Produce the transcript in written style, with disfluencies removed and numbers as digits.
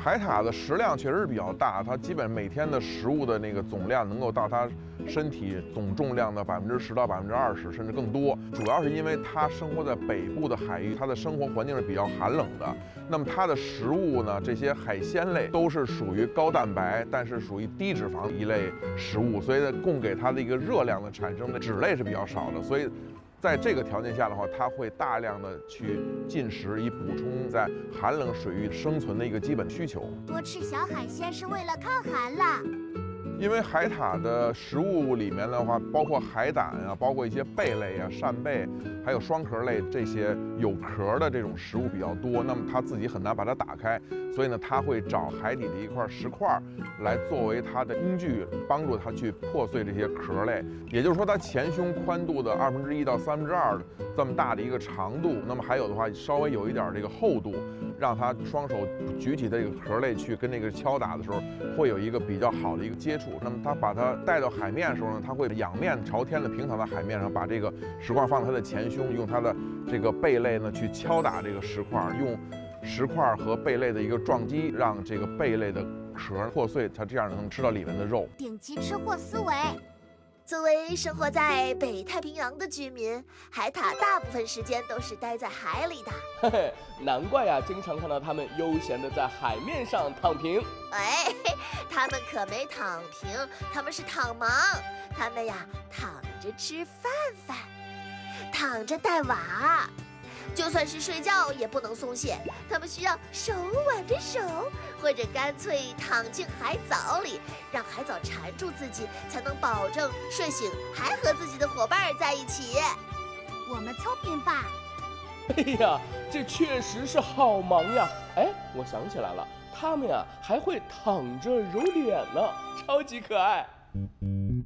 海獭的食量确实是比较大，它基本每天的食物的那个总量能够到它身体总重量的10%到20%，甚至更多。主要是因为它生活在北部的海域，它的生活环境是比较寒冷的。那么它的食物呢，这些海鲜类都是属于高蛋白，但是属于低脂肪一类食物，所以呢，供给它的一个热量的产生的脂类是比较少的，所以。在这个条件下的话，它会大量的去进食，以补充在寒冷水域生存的一个基本需求。 多吃小海鲜是为了抗寒啦。 因为海獭的食物里面的话，包括海胆啊，包括一些贝类啊、扇贝，还有双壳类这些有壳的这种食物比较多，那么它自己很难把它打开，所以呢，它会找海底的一块石块来作为它的工具，帮助它去破碎这些壳类。也就是说，它前胸宽度的1/2到2/3这么大的一个长度，那么还有的话稍微有一点这个厚度，让它双手举起这个壳类去跟那个敲打的时候，会有一个比较好的一个接触。那么它把它带到海面的时候呢，它会仰面朝天的平躺在海面上，把这个石块放在它的前胸，用它的这个贝类呢去敲打这个石块，用石块和贝类的一个撞击，让这个贝类的壳破碎，它这样能吃到里面的肉。 顶级吃货思维。 作为生活在北太平洋的居民，海獭大部分时间都是待在海里的。 嘿嘿，难怪呀，经常看到它们悠闲地在海面上躺平。 哎，它们可没躺平，它们是躺忙。它们呀，躺着吃饭饭，躺着带娃。就算是睡觉也不能松懈，它们需要手挽着手，或者干脆躺进海藻里，让海藻缠住自己，才能保证睡醒还和自己的伙伴在一起。 我们聪明吧？ 哎呀，这确实是好忙呀！哎，我想起来了，它们呀还会躺着揉脸呢，超级可爱。